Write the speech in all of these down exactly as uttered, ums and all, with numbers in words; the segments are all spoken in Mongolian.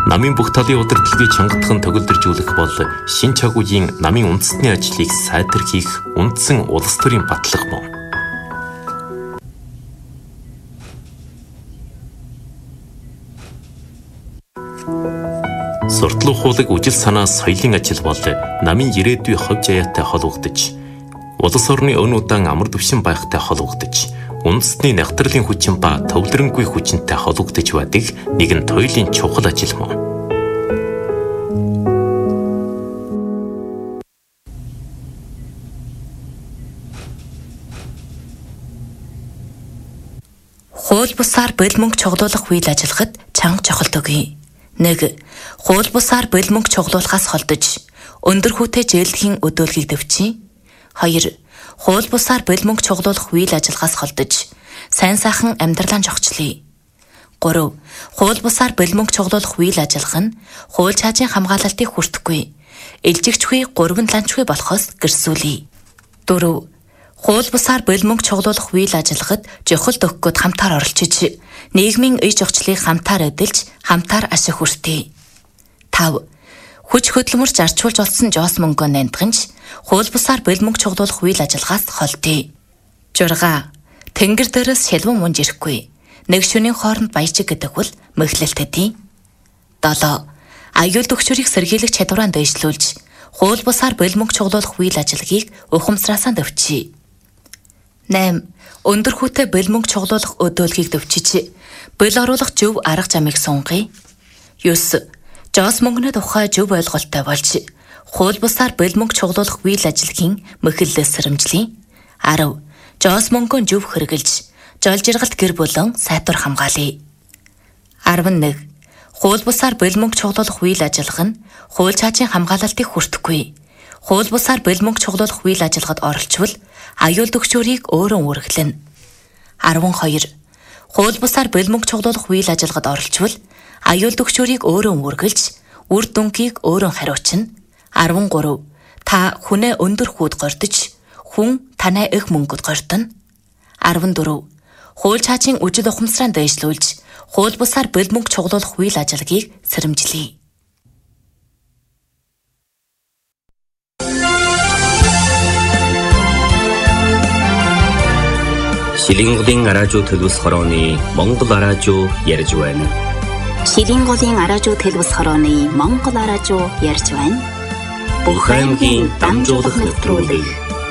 намын бүх талын удирдлагыг чангатхан төгөлдржүүлэх бол шин чагуугийн намын үндэсний ажлыг сайдэрхийх үндсэн улс төрийн батлага мөн. Суртлах хуулийг үжил санаа соёлын ажил бол намын ирээдүйн ховж аяатай холбогдож, улс орны өн удаан амар түвшин байхтай холбогдож, үндэсний нягтралын хүчин ба төвлөрөнгүй хүчинтэй холбогдож байдаг нэгэн туйлын чухал ажил мөн. Хууль бусаар болимонг чоглуулах үйл ажиллагад чанга чухалт өгье. нэг. Хууль бусаар болимонг чоглуулахаас холдож өндөр хүүтэй жээлдэхийн өдөөлгийг дэвчий. хоёр. Хууль бусаар болимонг чоглуулах үйл ажиллагаас холдож сайн сайхан амьдралаа жогчлие. гурав. Хууль бусаар болимонг чоглуулах үйл ажиллагаа нь хууль чаажийн хамгаалалтыг хүртэхгүй, элжигчгүй гурван ланчгүй болохоос гэрсүүлье. дөрөв. Хууль бусаар болимонг чоглуулах үйл ажиллагад жохолт өгөхөд хамтаар оролцож, нийгмийн ие жогчлыг хамтаар эдэлж, хамтаар ашиг хүртээ. тав. Хүч хөдөлмөрч арчуулж олсон жоос мөнгөө нандганч, хууль бусаар болимонг чоглуулах үйл ажиллагаас холдъё. журга. Тэнгэр дээрээс шилвэн мунж ирэхгүй. Нэг шөнийн хооронд баяжиг гэдэг бол мэхлэлтэдий. долоо. Аюул төгчөрийг сэргийлэх чадвараа дэвшлүүлж, хууль бусаар болимонг чоглуулах үйл ажиллагийг ухамсараасаа дэвчий. найм. Өндөр хүүтэй болимонг чоглуулах өдөөлгийг дэвчиж, бэл оруулах зөв арга замыг сунгая. ёс. Жоос мөнгөний тухай зөв ойлголттой болж, хууль бусаар болимонг чоглуулах үйл ажиллагийн мэхэллээс сэрэмжлэе. арав. Жоос мөнгөө зөв хэрэгжилж, жол жиргалт гэр бүлэн сайтар хамгаалъя. арван нэг. Хууль бусаар болимонг чоглуулах үйл ажиллагаа нь хууль чаажийн хамгаалалтыг хүртэхгүй, хууль бусаар болимонг чоглуулах үйл ажиллагад оролцвол аюул төгчөрийг өөрөө үргэлэн. арван хоёр. Хууль бусаар болимонг чоглуулах үйл ажиллагад оролцвол аюул төгчөрийг өөрөө үргэлж, үр дүнгийг өөрөө хариуцна. арван гурав. Та хүнээ өндөр хүүд гордож, хүн танай их мөнгөд гордоно. арван дөрөв. Хууль чаажийн үжил ухамсараа дэвшлүүлж, хууль бусаар болимонг чоглуулах үйл ажиллагийг сэрэмжлэе. Шилинголын араажуу төлөвс хорооны Монгол араажуу ярьж байна. Шилинголын араажуу төлөвс хорооны Монгол араажуу ярьж байна. Бүх аймгийн дамжуулах нэвтрүүлэг.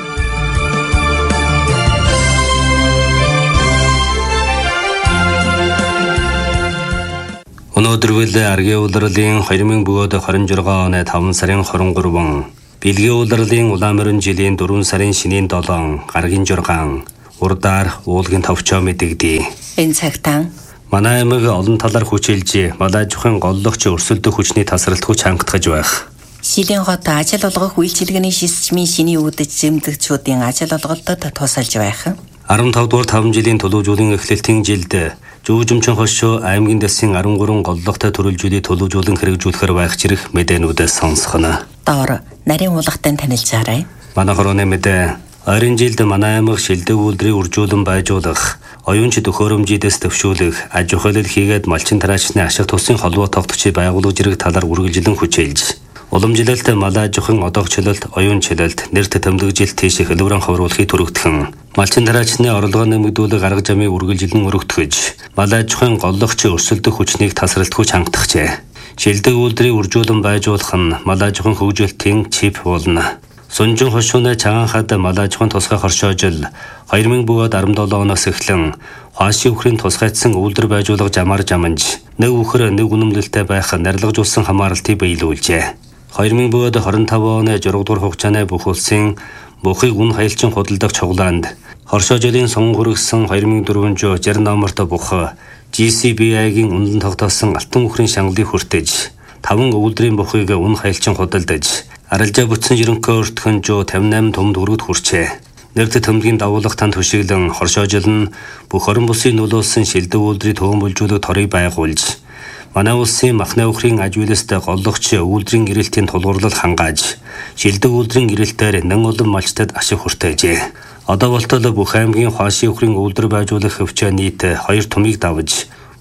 Өнөөдөр аргийн улирлын хоёрын двадцать шесть оны таван сарын двадцать три, бэлгийн улирлын улаан жилийн дөрвөн сарын шинийн долоон гаргийн жургаан урдаар уулгийн товчоо мэдэгдээ. Энэ цагтаа манай аймаг олон талаар хүчилж, малаажхан голлогч өрсөлдөх хүчний тасралтгүй чангатгаж байх. Шилийн хот ажил олгох үйлчилгээний шисжмийн шиний үүдэж зэмдэгчүүдийн ажил олголтод тусалж байх. арван тавдугаар таван жилийн төлөвжүүлэн эхлэлтийн жилд Жүүжимчин хошоо аймгийн дэсийн арван гурван голлогтой төрөлжүүлийг төлөвжүүлэн хэрэгжүүлэхээр байх чирэх мэдээнүүдээс сонсгоно. Доор нарийн уулгатай танилцаарай. Манай хорооны мэдээ ойрын жилд манай аймаг шилдэг үйлдвэрийг үржүүлэн байжуулах, оюунч төхөөрөмжийдээс төвшүүлэх, аж ахуйлал хийгээд малчин тараачны ашиг тусын холбоо тогтчий байгуулах зэрэг талаар үргэлжлэн хүчээлж, уламжлалт, малаажхан одоогчлалт, оюунчлалт, нэрт тэмдэглэлт тийш хэлбэрэн ховруулахыг түрэгдхэн, малчин тараачны орлогоо нэмэгдүүлэх арга замыг үргэлжлэн өргөтгөж, малаажхан голлогч өрсөлдөх хүчнийг тасралтгүй чангатгажээ. Шилдэг үйлдвэрийг үржүүлэн байжуулах нь малаажхан хөгжүүлэлтийн чип болно. Сунжин хошууны чаганхад малаажхан тусгай хоршоожил хоёрын двадцать seven оноос эхлэн хаашийн үхрийн тусгайцсан үйлдвэр байжуулах жамаар жаманж, нэг үхэр нэг үнэмлэлтэй байх нарлагжуулсан хамааралтыг биелүүлжээ. хоёрын двадцать five оны зураг дугаар хугацааны бүх улсын бүхийг үн хаялчин худалдах чуглаанд хоршоожилын сон хүргэсэн двадцать four жир номерт бүх G C B I-гийн үнэн тогтоосон алтан үхрийн шангалыг хүртэж, таван үйлдвэрийн бүхийг үн хаялчин худалдаж, арилжаа бүтсэн жирэмхөө өртгөн жоо fifty-eight төмд өргөд хүрчээ. Нэрт төмдгийн дагуулах танд хөшиглэн хоршоожил нь бүх орон бүсийн нөлөөлсөн шилдэг үйлдвэрийн төвөмөлжүүлэх торыг байгуулж, манай улсын махны үхрийн аж үйлстэй голлогч үйлдвэрийн гэрэлтийн тулгуурлал хангааж, шилдэг үйлдвэрийн гэрэлтээр нэн олон малчтад ашиг хүртээжээ. Одоо болтол бүх аймгийн хаашийн үхрийн үйлдвэр байжуулах хөвчөө нийт хоёр томыг давж,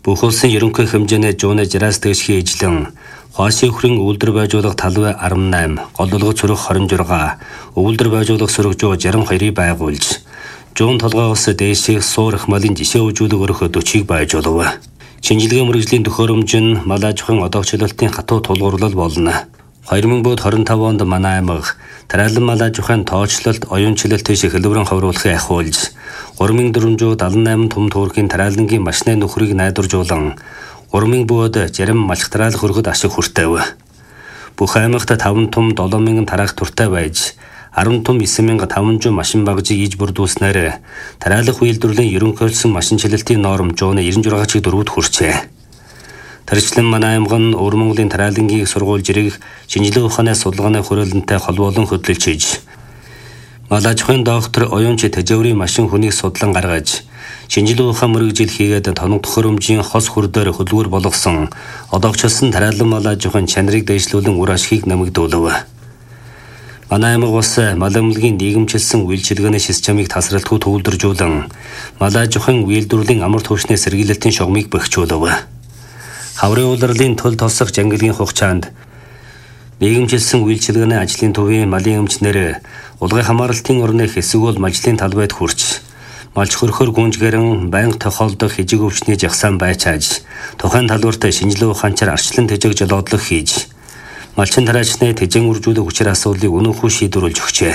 Бүх улсын ерөнхий хэмжээний жууны жираас дэвшхий ижлэн Хуашийн хөрийн өвөлдөр байжуулах талбай арван найм, голдолго цөрөх хорин журга, өвөлдөр байжуулах сөрөг жуу жарим хоёрыг байгуулж, жуун толгоос дээших суурах малын жишээ үжүүлэг өрөхөд өчийг байжуулав. Шинжилгээ мэргэжлийн төхөөрөмж нь мал аж ахуйн одоогчлолтын хатуу тулгуурлал болно. хоёр мың двадцать онд манай аймаг тариалан мал аж ахуйн тоочлолт, оюунчлалт тийш хэлбэрэн ховруулахыг ахиулж, гурван мың дөрвөнсот дадлан найман том туурхийн тариалангийн машины нөхрийг найдваржуулан гурван мың бөөд зарим малхтраал хөргөд ашиг хүртээв. Бүх аймагт таван том долоо мянган тараах туртай байж, арван том эсен мянга таван жүз машин багжийг иж бүрдүүлснээр тариалах үйлдвэрлэлийн ерөнхийлсөн машинчилэлтийн норм жууны девяносто шесть дөрвөд хүрчээ. Тэрчлэн манай аймаг нь Өвөр Монголын тариалангийн сургууль жирийг шинжилгээ ухааны судалгааны хүрээлэнтэй холбоолон хөтлөж хийж, мал аж ахуйн доктор оюунч тэжээврийн машин хүнийг судлан гаргаж, шинжилгээ ухаан мэргэжил хийгээд тоног төхөөрөмжийн хос хүрдээр хөдөлгүүр болгосон одоогчлсон тариалан мал аж ахуйн чанарыг дэвшлүүлэн үр ашгийг нэмэгдүүлв. Манай аймаг бас мал амлалгийн нийгэмчилсэн үйлчилгээний системийг тасралтгүй төвлөржүүлэн мал аж ахуйн үйлдвэрлэлийн амар түвшний сэргийлэлтийн шугамыг бэхжүүлв. Хаврын улирлын төл тосох жангилгийн хугацаанд нийгэмчилсэн үйлчилгээний ажлын төвийн малын эмчнэр улгай хамааралтын орны хэсэгүүл мажлын талбайд хүрч, малч хөрхөр гүнжгэрэн байнга тохиолдох хижиг өвчний жагсаан байчааж, тухайн талбарт шинжилгээ ухаанчаар арчлан тэжээг жолоодлого хийж, малчин тараачны тэжээн үржүүлэх хүчээр асуудлыг үнэнхүү шийдвэрлэж өгчээ.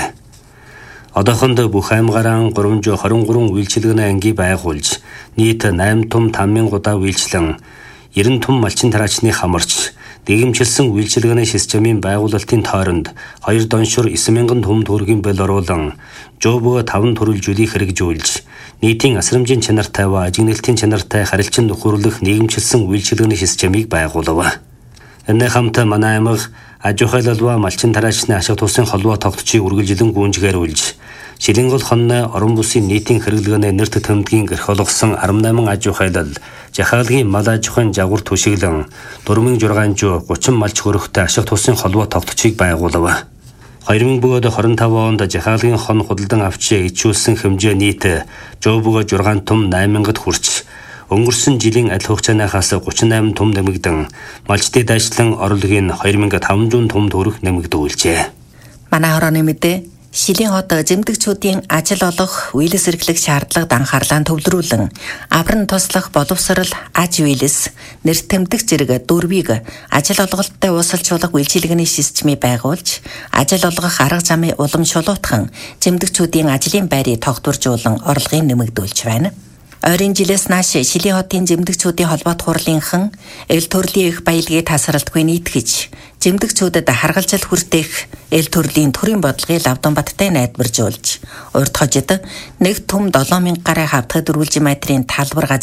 Одоохонд бүх аймгаараа гурван жүз хорин гурван үйлчилгээний анги байгуулж, нийт найман том таван мянга удаа үйлчлэн, ерэн том малчин тараачны хамарч, нийгэмчилсэн үйлчилгээний системийн байгуулалтын тойронд хоёр доншор эсен мянган том төгрөгийн бэл оруулан, жуубга таван төрөл жүлийг хэрэгжүүлж, нийтийн асрамжийн чанартай ва ажигнэлтийн чанартай харилцан нөхөрлөх нийгэмчилсэн үйлчилгээний системийг байгуулав. Энэний хамт манай аймаг аж ахуйлалва малчин тараачны ашиг тусын холбоо тогтцыг үргэлжлэн гүйцэтгүүлж, Шилэнгол хонны орон бүсийн нийтийн хэрэглгээний нэрт тэмдгийн гэрх олгосон арван найман аж ахуйлал, жахаалгын мал аж ахуйн жагвар түшиглэн дөрвөн мянган зургаан жүз гучин малч хөрөхтэй ашиг тусын холбоо тогтцыг байгуулав. хоёр мың двадцать пять онд жахаалгын хон худалдан авч ичүүлсэн хэмжээ нийт жуубга зургаан том найман мянгад хүрч, өнгөрсөн жилийн адил хугацаанаас гучин найман том нэмэгдэн малчдын дайчлан орлогын хоёр мың таван жүз том төгрөг нэмэгдүүлжээ. Манай хорооны мэдээ Шилийн хот зэмдэгчүүдийн ажил олох, үеэлс эрхлэх шаардлагад анхаарлаа төвлөрүүлэн, авран туслах боловсрал, аж үеэлс, нэр тэмдэг зэрэг дөрвийг ажил олголттой уусалжуулах үйлчилгээний системийг байгуулж, ажил олгох арга замын улам шулуутхан зэмдэгчүүдийн ажлын байрыг тогтворжуулан орлогыг нэмэгдүүлж байна. Ойрын жилээс нааш Шилийн хотын зэмдэгчүүдийн холбоот хурлынхан эл төрлийн их баялагийг тасралтгүй нийтгэж, зэмдэгчүүдэд харгалзал хүртээх эл төрлийн төрийн бодлогыг Лавданбаттай найдваржуулж, урд хожид нэг том долоо мянга гаруй хавтгад дөрвөлжин метрийн талбар газар